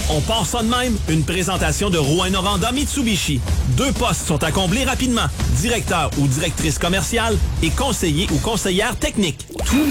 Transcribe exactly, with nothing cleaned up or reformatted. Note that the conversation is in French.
On part ça de même, une présentation de Rouyn-Noranda Mitsubishi. Deux postes sont à combler rapidement. Directeur ou directrice commerciale et conseiller ou conseillère technique.